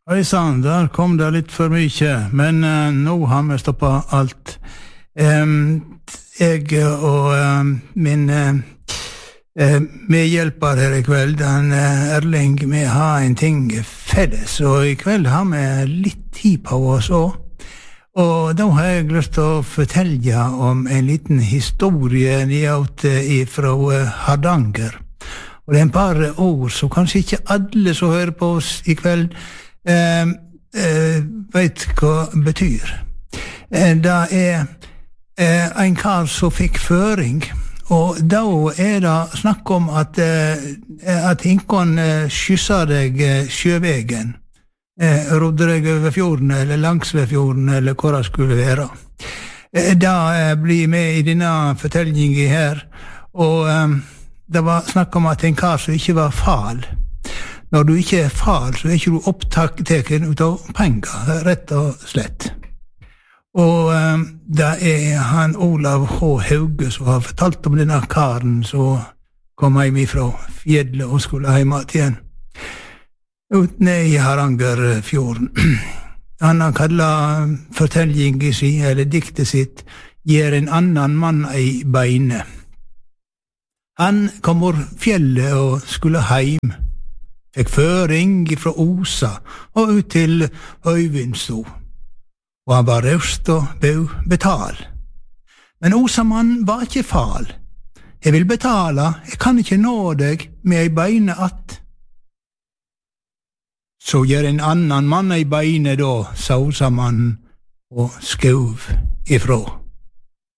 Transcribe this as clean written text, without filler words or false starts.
Oi sann, der kom det litt for mye, men nå har vi stoppet alt. Jeg og min medhjelper her i kveld, Erling, vi har en ting felles, og i kveld har vi litt tid på oss også. Og da har jeg lyst til å fortelle om en liten historie fra Hardanger. Og det er en par ord som kanskje ikke alle som hører på oss i kveld vet hva betyr. Det er en kar som fikk føring, og da er det snakk om at hinkon skysser deg sjøvegen, rodde deg over fjorden, eller langs ved fjorden, eller hvor det skulle være. Det blir med i denne fortellingen her, og det var snakk om at en kar som ikke var fal. Når du ikke er fal, så er ikke du opptaken ut av penger, rett og slett. Og det er han Olav H. Hauge som har fortalt om denne karen som kom hjem fra fjellet og skulle hjem igjen. Ut ned i Hardangerfjorden. Han har kallet fortellingen sin, eller diktet sitt, «Gjer en annan mann ei beine». Han kom over fjellet og skulle heim. Fikk føring fra Osa og ut til Høyvindsto. Og han var raust og bau betal. Men Osamann var ikke fal. Jeg vil betala, jeg kan ikke nå deg med ei beine att. Så gjør en annan mann ei beine da, sa Osamannen og skauv ifrå.